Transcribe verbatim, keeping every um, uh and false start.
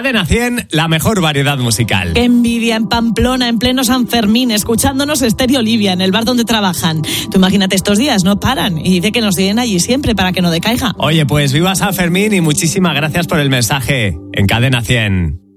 Cadena cien, la mejor variedad musical. Qué envidia en Pamplona, en pleno San Fermín, escuchándonos Estéreo Olivia en el bar donde trabajan. Tú imagínate, estos días no paran y dice que nos siguen allí siempre para que no decaiga. Oye, pues viva San Fermín y muchísimas gracias por el mensaje en Cadena cien.